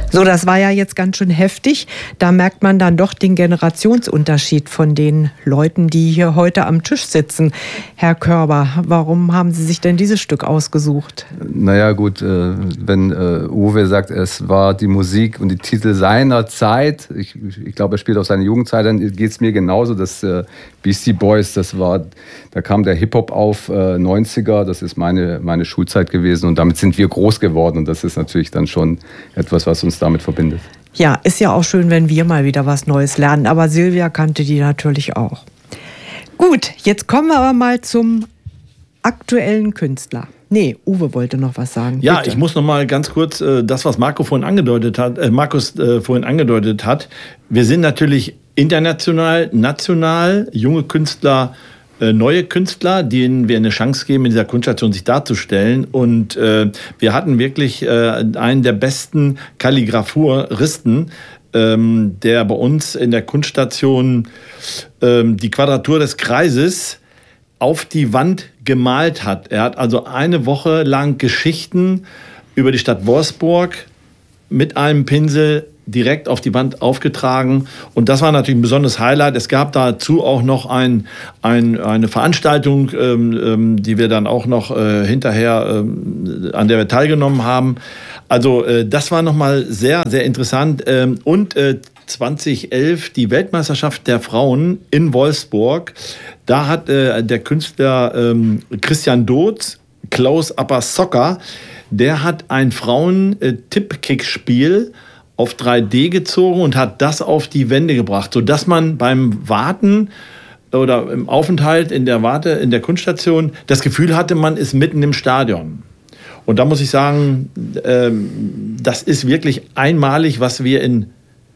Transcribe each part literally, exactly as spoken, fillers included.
So, das war ja jetzt ganz schön heftig. Da merkt man dann doch den Generationsunterschied von den Leuten, die hier heute am Tisch sitzen. Herr Körber, warum haben Sie sich denn dieses Stück ausgesucht? Naja gut, wenn Uwe sagt, es war die Musik und die Titel seiner Zeit, ich, ich glaube, er spielt auf seine Jugendzeit, dann geht es mir genauso. Das Beastie Boys, das war, da kam der Hip-Hop auf, neunziger, das ist meine, meine Schulzeit gewesen und damit sind wir groß geworden und das ist natürlich dann schon etwas, was uns damit verbindet. Ja, ist ja auch schön, wenn wir mal wieder was Neues lernen, aber Silvia kannte die natürlich auch. Gut, jetzt kommen wir aber mal zum aktuellen Künstler. Nee, Uwe wollte noch was sagen. Ja, Bitte. Ich muss noch mal ganz kurz äh, das, was Marco vorhin angedeutet hat, äh, Markus äh, vorhin angedeutet hat. Wir sind natürlich international, national, junge Künstler, äh, neue Künstler, denen wir eine Chance geben, in dieser Kunststation sich darzustellen. Und äh, wir hatten wirklich äh, einen der besten Kalligraphuristen, ähm, der bei uns in der Kunststation ähm, die Quadratur des Kreises auf die Wand gemalt hat. Er hat also eine Woche lang Geschichten über die Stadt Wolfsburg mit einem Pinsel direkt auf die Wand aufgetragen. Und das war natürlich ein besonderes Highlight. Es gab dazu auch noch ein, ein, eine Veranstaltung, ähm, die wir dann auch noch äh, hinterher, ähm, an der wir teilgenommen haben. Also äh, das war nochmal sehr, sehr interessant. Ähm, und äh, zweitausendelf die Weltmeisterschaft der Frauen in Wolfsburg. Da hat äh, der Künstler ähm, Christian Doth, Close Upper Soccer, der hat ein Frauen-Tipp-Kick-Spiel auf drei D gezogen und hat das auf die Wände gebracht, sodass man beim Warten oder im Aufenthalt in der Warte, in der Kunststation das Gefühl hatte, man ist mitten im Stadion. Und da muss ich sagen, ähm, das ist wirklich einmalig, was wir in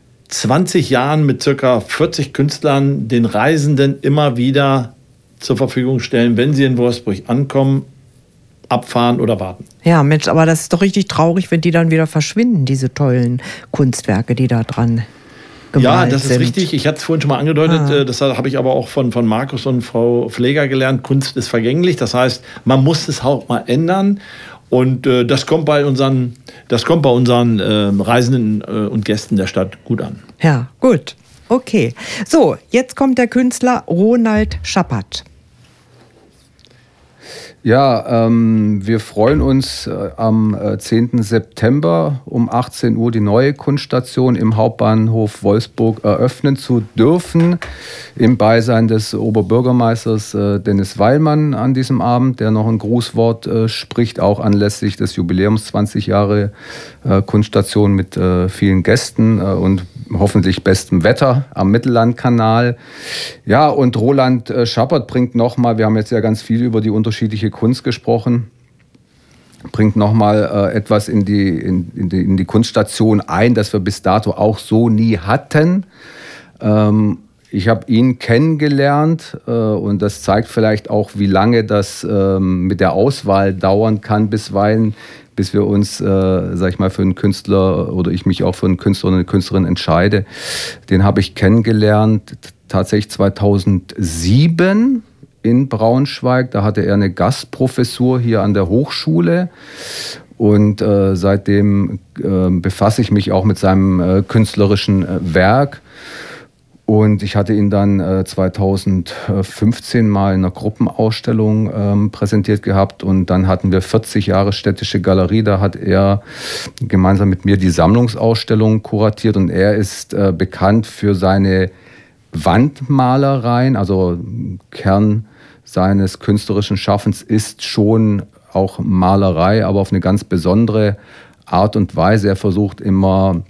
zwanzig Jahren mit circa vierzig Künstlern den Reisenden immer wieder zur Verfügung stellen, wenn sie in Wolfsburg ankommen, abfahren oder warten. Ja, Mensch, aber das ist doch richtig traurig, wenn die dann wieder verschwinden, diese tollen Kunstwerke, die da dran gemalt Ja, das ist sind. richtig. Ich hatte es vorhin schon mal angedeutet, Ah. das habe ich aber auch von, von Markus und Frau Pfleger gelernt. Kunst ist vergänglich, das heißt, man muss es auch mal ändern. Und äh, das kommt bei unseren, das kommt bei unseren äh, Reisenden äh, und Gästen der Stadt gut an. Ja, gut. Okay. So, jetzt kommt der Künstler Ronald Schappert. Ja, ähm, wir freuen uns äh, am äh, zehnten September um achtzehn Uhr die neue Kunststation im Hauptbahnhof Wolfsburg eröffnen zu dürfen, im Beisein des Oberbürgermeisters äh, Dennis Weilmann an diesem Abend, der noch ein Grußwort äh, spricht, auch anlässlich des Jubiläums zwanzig Jahre äh, Kunststation mit äh, vielen Gästen äh, und hoffentlich bestem Wetter am Mittellandkanal. Ja, und Roland äh, Schappert bringt nochmal, wir haben jetzt ja ganz viel über die unterschiedliche Kunst gesprochen, bringt nochmal äh, etwas in die, in, in, die, in die Kunststation ein, das wir bis dato auch so nie hatten. Ähm, ich habe ihn kennengelernt äh, und das zeigt vielleicht auch, wie lange das ähm, mit der Auswahl dauern kann bisweilen, bis wir uns, äh, sag ich mal, für einen Künstler oder ich mich auch für einen Künstler oder eine Künstlerin entscheide. Den habe ich kennengelernt tatsächlich zweitausendsieben in Braunschweig. Da hatte er eine Gastprofessur hier an der Hochschule. Und äh, seitdem äh, befasse ich mich auch mit seinem äh, künstlerischen äh, Werk. Und ich hatte ihn dann äh, zweitausendfünfzehn mal in einer Gruppenausstellung ähm, präsentiert gehabt. Und dann hatten wir vierzig Jahre Städtische Galerie. Da hat er gemeinsam mit mir die Sammlungsausstellung kuratiert. Und er ist äh, bekannt für seine Wandmalereien. Also Kern seines künstlerischen Schaffens ist schon auch Malerei, aber auf eine ganz besondere Art und Weise. Er versucht immer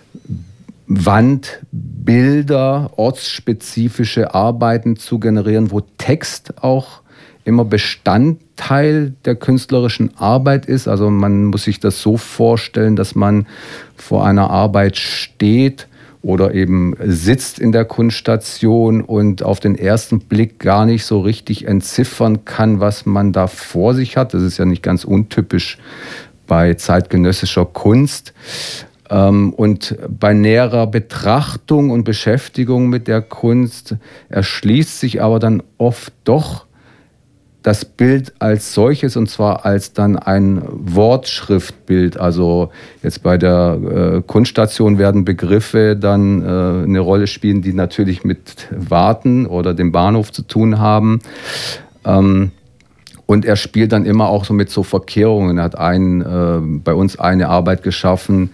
Wandbilder, ortsspezifische Arbeiten zu generieren, wo Text auch immer Bestandteil der künstlerischen Arbeit ist. Also man muss sich das so vorstellen, dass man vor einer Arbeit steht oder eben sitzt in der Kunststation und auf den ersten Blick gar nicht so richtig entziffern kann, was man da vor sich hat. Das ist ja nicht ganz untypisch bei zeitgenössischer Kunst. Und bei näherer Betrachtung und Beschäftigung mit der Kunst erschließt sich aber dann oft doch das Bild als solches, und zwar als dann ein Wortschriftbild. Also jetzt bei der äh, Kunststation werden Begriffe dann äh, eine Rolle spielen, die natürlich mit Warten oder dem Bahnhof zu tun haben. Ähm, und er spielt dann immer auch so mit so Verkehrungen. Er hat ein, äh, bei uns eine Arbeit geschaffen,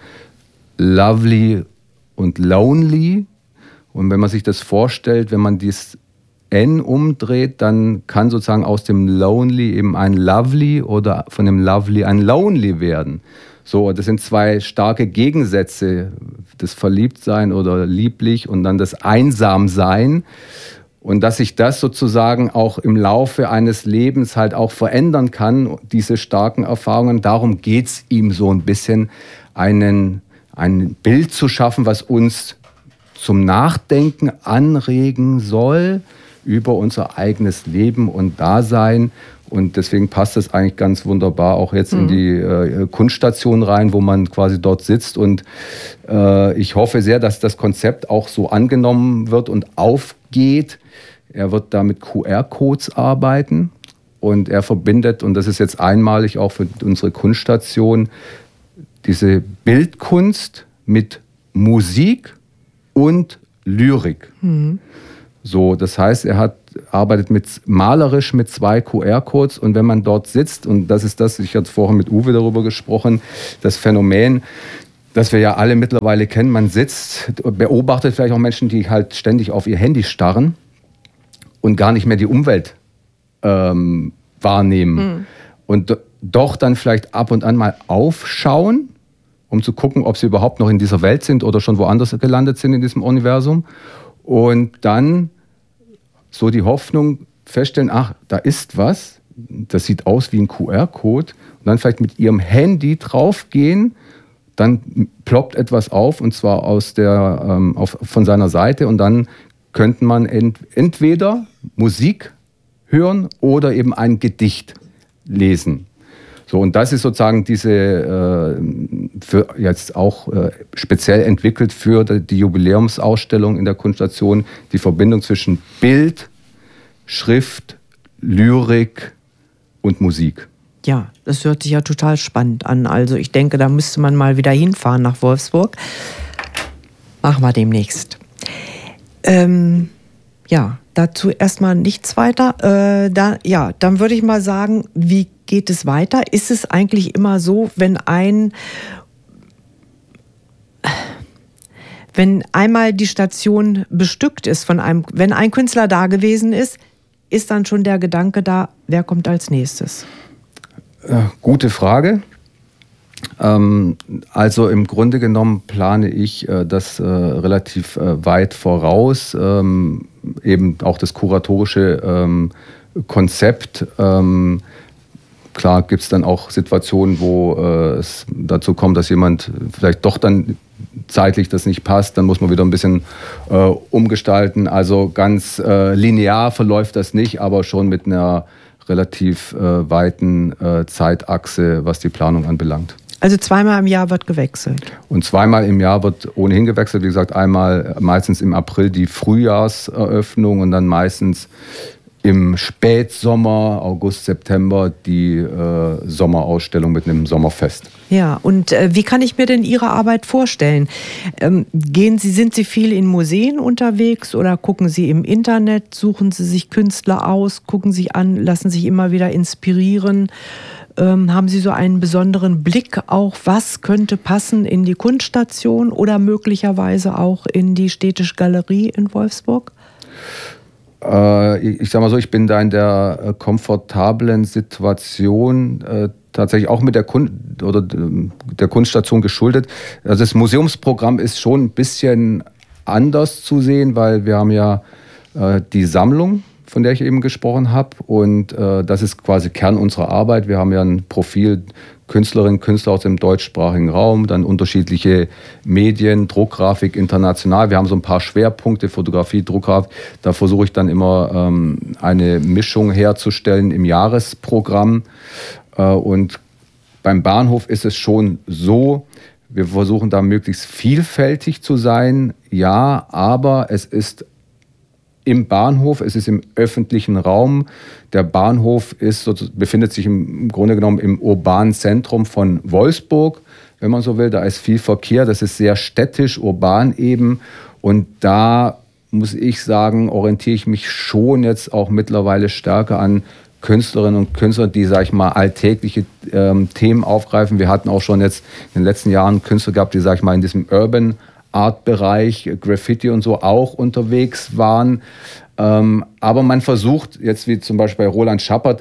Lovely und Lonely. Und wenn man sich das vorstellt, wenn man dies N umdreht, dann kann sozusagen aus dem Lonely eben ein Lovely oder von dem Lovely ein Lonely werden. So, das sind zwei starke Gegensätze, das Verliebtsein oder lieblich und dann das Einsamsein. Und dass sich das sozusagen auch im Laufe eines Lebens halt auch verändern kann, diese starken Erfahrungen. Darum geht es ihm so ein bisschen, einen, ein Bild zu schaffen, was uns zum Nachdenken anregen soll über unser eigenes Leben und Dasein. Und deswegen passt das eigentlich ganz wunderbar auch jetzt mhm. in die äh, Kunststation rein, wo man quasi dort sitzt. Und äh, ich hoffe sehr, dass das Konzept auch so angenommen wird und aufgeht. Er wird da mit Q R-Codes arbeiten und er verbindet, und das ist jetzt einmalig auch für unsere Kunststation, diese Bildkunst mit Musik und Lyrik. Mhm. So, das heißt, er hat, arbeitet mit, malerisch mit zwei Q R-Codes, und wenn man dort sitzt, und das ist das, ich hatte vorhin mit Uwe darüber gesprochen, das Phänomen, das wir ja alle mittlerweile kennen, man sitzt, beobachtet vielleicht auch Menschen, die halt ständig auf ihr Handy starren und gar nicht mehr die Umwelt ähm, wahrnehmen. Mhm. Und doch dann vielleicht ab und an mal aufschauen, um zu gucken, ob sie überhaupt noch in dieser Welt sind oder schon woanders gelandet sind in diesem Universum. Und dann so die Hoffnung feststellen, ach, da ist was, das sieht aus wie ein Q R-Code. Und dann vielleicht mit ihrem Handy draufgehen, dann ploppt etwas auf, und zwar aus der, ähm, auf, von seiner Seite. Und dann könnte man ent, entweder Musik hören oder eben ein Gedicht lesen. So, und das ist sozusagen diese, äh, für jetzt auch äh, speziell entwickelt für die Jubiläumsausstellung in der Kunststation, die Verbindung zwischen Bild, Schrift, Lyrik und Musik. Ja, das hört sich ja total spannend an. Also ich denke, da müsste man mal wieder hinfahren nach Wolfsburg. Machen wir demnächst. Ähm, ja, dazu erstmal nichts weiter. Äh, da, ja, dann würde ich mal sagen, wie geht es weiter? Ist es eigentlich immer so, wenn ein, wenn einmal die Station bestückt ist von einem, wenn ein Künstler da gewesen ist, ist dann schon der Gedanke da, wer kommt als nächstes? Äh, gute Frage. Ähm, also im Grunde genommen plane ich äh, das äh, relativ äh, weit voraus, ähm, eben auch das kuratorische ähm, Konzept. Ähm, Klar gibt es dann auch Situationen, wo äh, es dazu kommt, dass jemand vielleicht doch dann zeitlich das nicht passt. Dann muss man wieder ein bisschen äh, umgestalten. Also ganz äh, linear verläuft das nicht, aber schon mit einer relativ äh, weiten äh, Zeitachse, was die Planung anbelangt. Also zweimal im Jahr wird gewechselt? Und zweimal im Jahr wird ohnehin gewechselt. Wie gesagt, einmal meistens im April die Frühjahrseröffnung und dann meistens im Spätsommer, August, September, die äh, Sommerausstellung mit einem Sommerfest. Ja, und äh, wie kann ich mir denn Ihre Arbeit vorstellen? Ähm, gehen Sie, sind Sie viel in Museen unterwegs oder gucken Sie im Internet, suchen Sie sich Künstler aus, gucken sich an, lassen sich immer wieder inspirieren? Ähm, haben Sie so einen besonderen Blick auch, was könnte passen in die Kunststation oder möglicherweise auch in die Städtische Galerie in Wolfsburg? Ich sage mal so, ich bin da in der komfortablen Situation äh, tatsächlich auch mit der, Kun- oder der Kunststation geschuldet. Also das Museumsprogramm ist schon ein bisschen anders zu sehen, weil wir haben ja äh, die Sammlung, von der ich eben gesprochen habe, und äh, das ist quasi Kern unserer Arbeit. Wir haben ja ein Profil Künstlerinnen, Künstler aus dem deutschsprachigen Raum, dann unterschiedliche Medien, Druckgrafik, international. Wir haben so ein paar Schwerpunkte, Fotografie, Druckgrafik. Da versuche ich dann immer ähm, eine Mischung herzustellen im Jahresprogramm. Äh, und beim Bahnhof ist es schon so, wir versuchen da möglichst vielfältig zu sein, ja, aber es ist im Bahnhof, es ist im öffentlichen Raum. Der Bahnhof ist, befindet sich im Grunde genommen im urbanen Zentrum von Wolfsburg, wenn man so will. Da ist viel Verkehr, das ist sehr städtisch, urban eben. Und da muss ich sagen, orientiere ich mich schon jetzt auch mittlerweile stärker an Künstlerinnen und Künstler, die, sag ich mal, alltägliche ähm, Themen aufgreifen. Wir hatten auch schon jetzt in den letzten Jahren Künstler gehabt, die, sag ich mal, in diesem Urban Art-Bereich, Graffiti und so auch unterwegs waren. Ähm, aber man versucht jetzt, wie zum Beispiel bei Roland Schappert,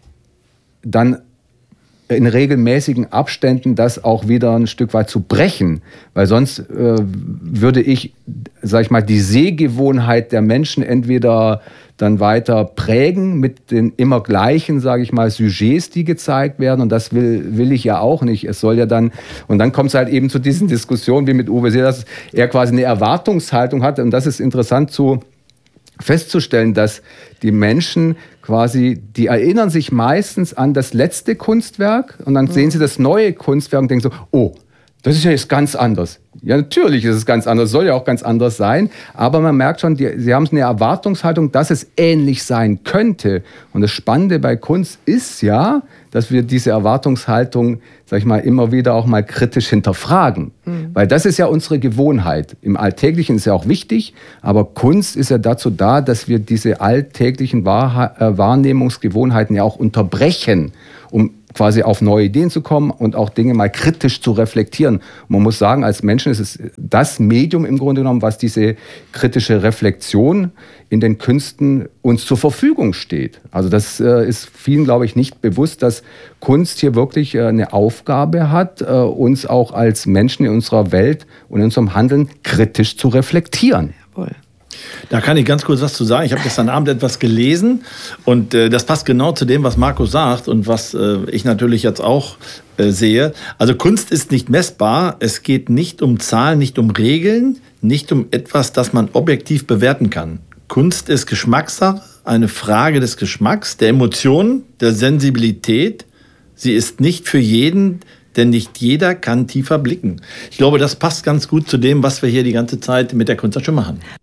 dann in regelmäßigen Abständen das auch wieder ein Stück weit zu brechen. Weil sonst äh, würde ich, sag ich mal, die Sehgewohnheit der Menschen entweder dann weiter prägen mit den immer gleichen, sage ich mal, Sujets, die gezeigt werden. Und das will, will ich ja auch nicht. Es soll ja dann, und dann kommt es halt eben zu diesen Diskussionen wie mit Uwe Seeler, dass er quasi eine Erwartungshaltung hat. Und das ist interessant zu festzustellen, dass die Menschen quasi, die erinnern sich meistens an das letzte Kunstwerk und dann sehen sie das neue Kunstwerk und denken so, oh, das ist ja jetzt ganz anders. Ja, natürlich ist es ganz anders, soll ja auch ganz anders sein, aber man merkt schon, die, sie haben eine Erwartungshaltung, dass es ähnlich sein könnte. Und das Spannende bei Kunst ist ja, dass wir diese Erwartungshaltung, sag ich mal, immer wieder auch mal kritisch hinterfragen. Mhm. Weil das ist ja unsere Gewohnheit. Im Alltäglichen ist ja auch wichtig, aber Kunst ist ja dazu da, dass wir diese alltäglichen Wahr- äh, Wahrnehmungsgewohnheiten ja auch unterbrechen, um quasi auf neue Ideen zu kommen und auch Dinge mal kritisch zu reflektieren. Und man muss sagen, als Menschen ist es das Medium im Grunde genommen, was diese kritische Reflexion in den Künsten uns zur Verfügung steht. Also das äh, ist vielen, glaube ich, nicht bewusst, dass Kunst hier wirklich äh, eine Aufgabe hat, äh, uns auch als Menschen in unserer Welt und in unserem Handeln kritisch zu reflektieren. Jawohl. Da kann ich ganz kurz was zu sagen. Ich habe gestern Abend etwas gelesen und äh, das passt genau zu dem, was Markus sagt und was äh, ich natürlich jetzt auch äh, sehe. Also Kunst ist nicht messbar. Es geht nicht um Zahlen, nicht um Regeln, nicht um etwas, das man objektiv bewerten kann. Kunst ist Geschmackssache, eine Frage des Geschmacks, der Emotionen, der Sensibilität. Sie ist nicht für jeden, denn nicht jeder kann tiefer blicken. Ich glaube, das passt ganz gut zu dem, was wir hier die ganze Zeit mit der Kunst schon machen.